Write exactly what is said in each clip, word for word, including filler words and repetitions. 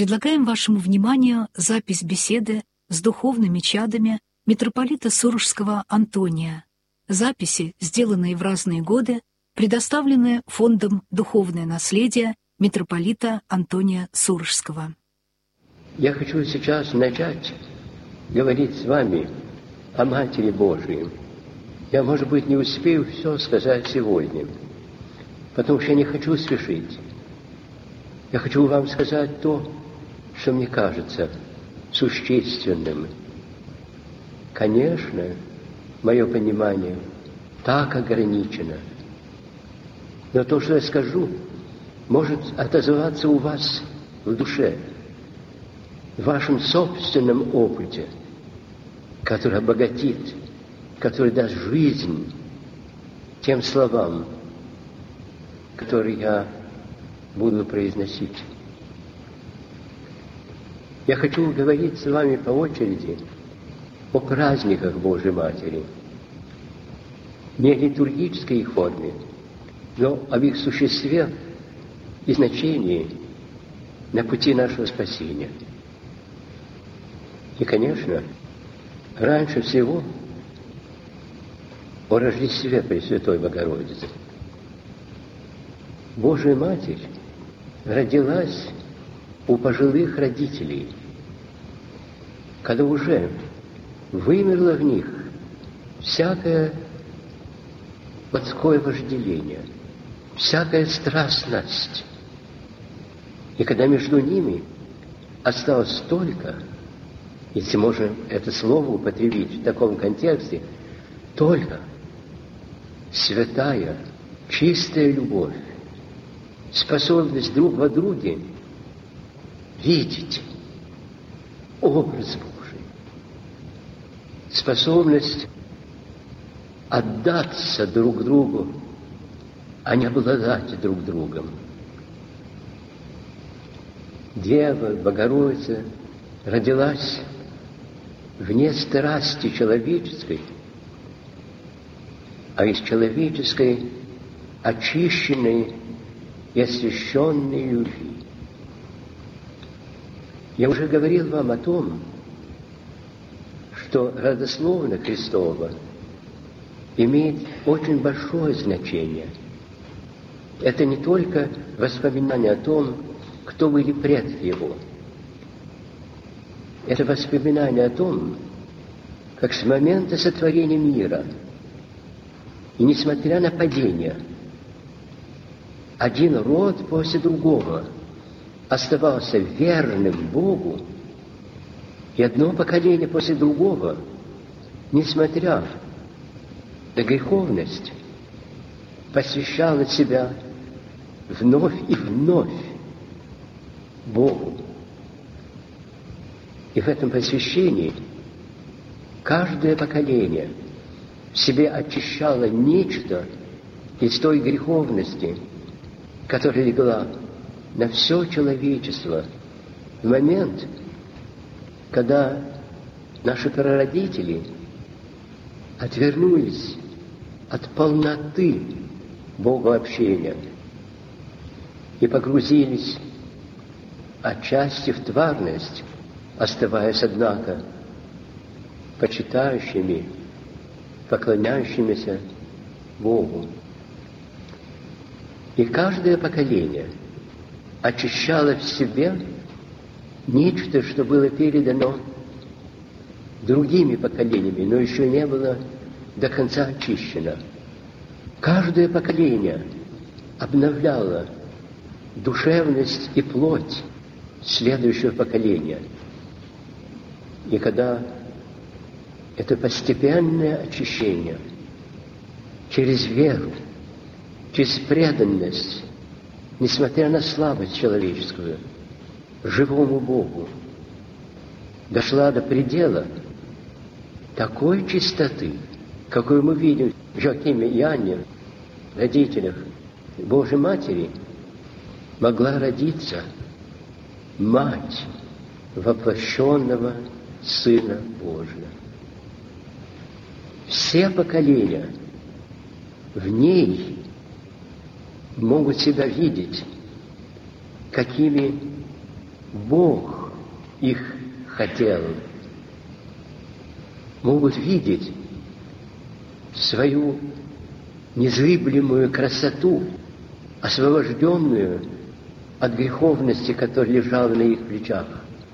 Предлагаем вашему вниманию запись беседы с духовными чадами митрополита Сурожского Антония. Записи, сделанные в разные годы, предоставлены Фондом «Духовное наследие» митрополита Антония Сурожского. Я хочу сейчас начать говорить с вами о Матери Божией. Я, может быть, не успею все сказать сегодня, потому что я не хочу спешить. Я хочу вам сказать то, что мне кажется существенным. Конечно, мое понимание так ограничено, но то, что я скажу, может отозваться у вас в душе, в вашем собственном опыте, который обогатит, который даст жизнь тем словам, которые я буду произносить. Я хочу говорить с вами по очереди о праздниках Божьей Матери. Не литургической их форме, но об их существе и значении на пути нашего спасения. И, конечно, раньше всего о Рождестве Пресвятой Богородицы. Божья Матерь родилась у пожилых родителей, когда уже вымерло в них всякое плотское вожделение, всякая страстность. И когда между ними осталось только, если можно это слово употребить в таком контексте, только святая, чистая любовь, способность друг во друге видеть образ Божий, способность отдаться друг другу, а не обладать друг другом. Дева, Богородица родилась вне страсти человеческой, а из человеческой очищенной и освященной любви. Я уже говорил вам о том, что родословно Христова имеет очень большое значение. Это не только воспоминание о том, кто были предки Его. Это воспоминание о том, как с момента сотворения мира, и несмотря на падение, один род после другого оставался верным Богу, и одно поколение после другого, несмотря на греховность, посвящало себя вновь и вновь Богу. И в этом посвящении каждое поколение в себе очищало нечто из той греховности, которая легла на все человечество в момент, когда наши прародители отвернулись от полноты богообщения и погрузились отчасти в тварность, оставаясь, однако, почитающими, поклоняющимися Богу. И каждое поколение очищало в себе нечто, что было передано другими поколениями, но еще не было до конца очищено. Каждое поколение обновляло душевность и плоть следующего поколения. И когда это постепенное очищение через веру, через преданность, несмотря на слабость человеческую, живому Богу, дошла до предела такой чистоты, какую мы видим в Иоакиме и Анне, родителях Божьей Матери, могла родиться мать воплощенного Сына Божия. Все поколения в ней могут себя видеть, какими Бог их хотел, могут видеть свою незыблемую красоту, освобожденную от греховности, которая лежала на их плечах.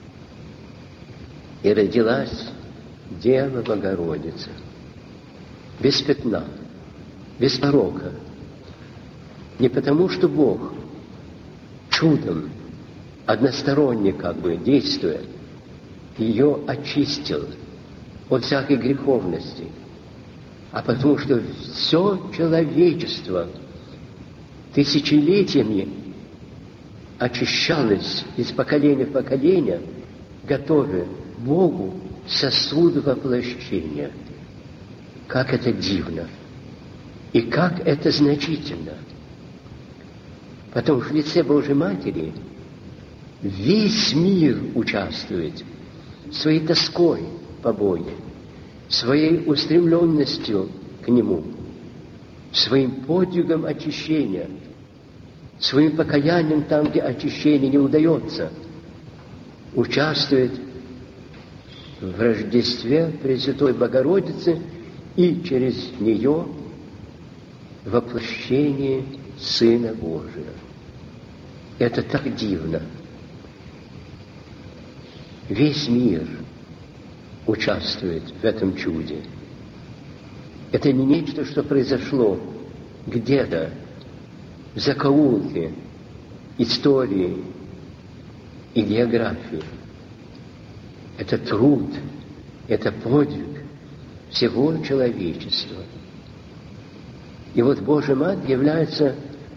И родилась Дева Богородица, без пятна, без порока. Не потому, что Бог чудом, односторонне как бы действуя, ее очистил от всякой греховности, а потому что все человечество тысячелетиями очищалось из поколения в поколение, готовя Богу сосуд воплощения. Как это дивно! И как это значительно! Потому что в лице Божьей Матери весь мир участвует своей тоской по Богу, своей устремленностью к Нему, своим подвигом очищения, своим покаянием там, где очищение не удается, участвует в Рождестве Пресвятой Богородицы и через нее в воплощении Сына Божия. Это так дивно. Весь мир участвует в этом чуде. Это не нечто, что произошло где-то в закоулке истории и географии. Это труд, это подвиг всего человечества. И вот Божья Мать является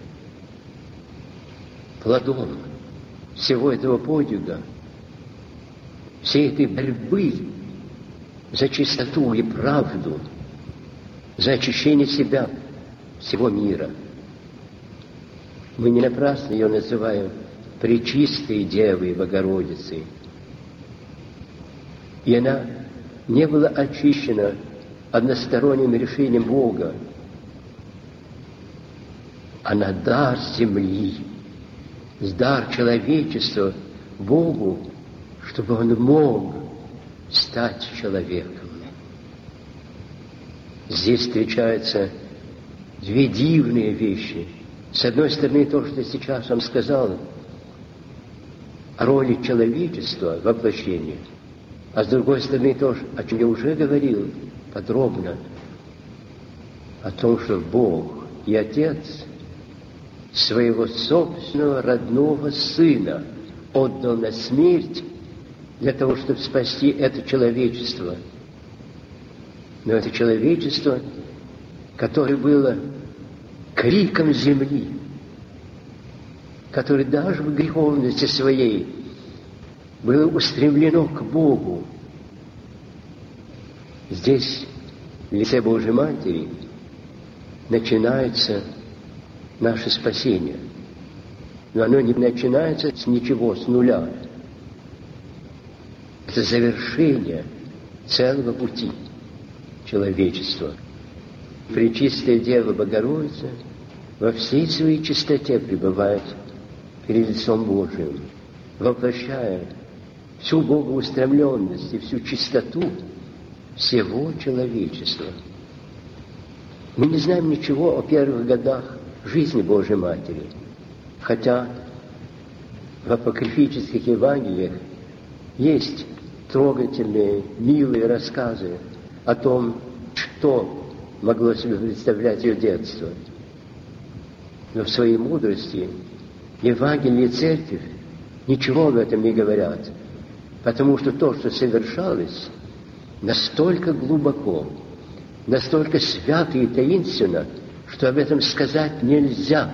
плодом всего этого подвига, всей этой борьбы за чистоту и правду, за очищение себя, всего мира. Мы не напрасно ее называем Пречистой Девой Богородицей. И она не была очищена односторонним решением Бога. Она дар земли, дар человечества Богу, чтобы он мог стать человеком. Здесь встречаются две дивные вещи. С одной стороны, то, что сейчас вам сказал, о роли человечества в воплощении, а с другой стороны, то, о чем я уже говорил подробно, о том, что Бог и Отец своего собственного родного Сына отдал на смерть для того, чтобы спасти это человечество. Но это человечество, которое было криком земли, которое даже в греховности своей было устремлено к Богу. Здесь, в лице Божьей Матери, начинается наше спасение. Но оно не начинается с ничего, с нуля. Это завершение целого пути человечества. Пречистая Дева Богородица во всей своей чистоте пребывает перед лицом Божиим, воплощая всю богоустремленность и всю чистоту всего человечества. Мы не знаем ничего о первых годах жизни Божьей Матери, хотя в апокрифических Евангелиях есть трогательные, милые рассказы о том, что могло себе представлять ее детство. Но в своей мудрости Евангелие и Церковь ничего об этом не говорят, потому что то, что совершалось, настолько глубоко, настолько свято и таинственно, что об этом сказать нельзя.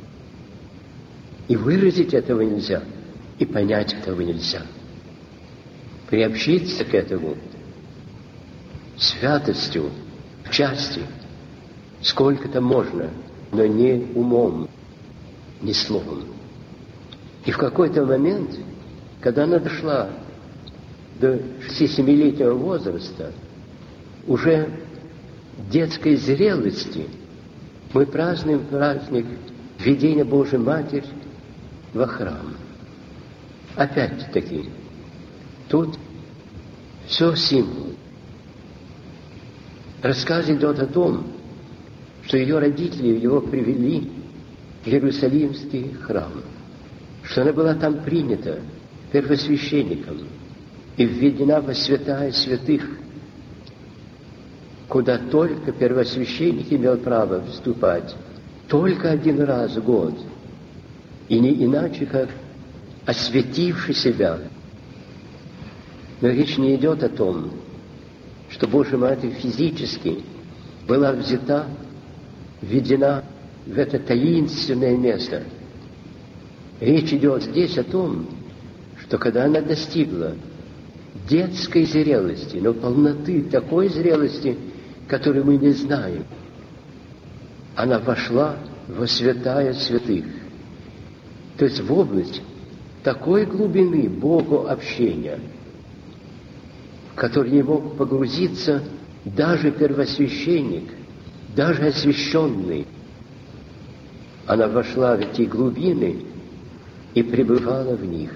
И выразить этого нельзя, и понять этого нельзя. Приобщиться к этому святостью в части сколько-то можно, но не умом, не словом. И в какой-то момент, когда она дошла до шести-семилетнего возраста, уже детской зрелости, мы празднуем праздник введения Божьей Матери во храм. Опять-таки, тут все символ. Рассказ идет о том, что ее родители его привели в Иерусалимский храм, что она была там принята первосвященником и введена во святая святых, куда только первосвященник имел право вступать только один раз в год, и не иначе, как осветивший себя. Но речь не идет о том, что Божья Матерь физически была взята, введена в это таинственное место. Речь идет здесь о том, что когда она достигла детской зрелости, но полноты такой зрелости, которую мы не знаем, она вошла во святая святых, то есть в область такой глубины Богу общения, в который не мог погрузиться даже первосвященник, даже освященный. Она вошла в эти глубины и пребывала в них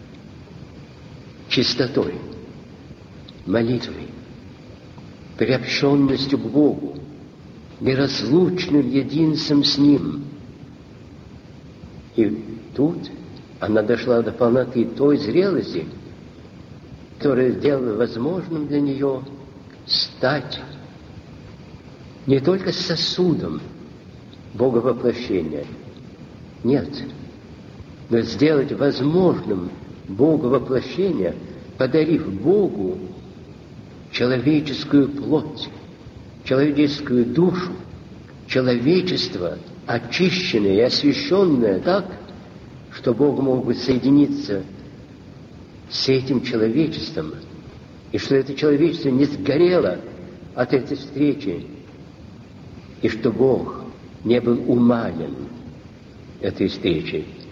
чистотой, молитвой, приобщенностью к Богу, неразлучным единством с Ним. И тут она дошла до полноты той зрелости, которая сделала возможным для нее стать не только сосудом Боговоплощения, нет, но сделать возможным Боговоплощение, подарив Богу человеческую плоть, человеческую душу, человечество, очищенное и освященное так, что Бог мог бы соединиться с этим человечеством, и что это человечество не сгорело от этой встречи, и что Бог не был умален этой встречей.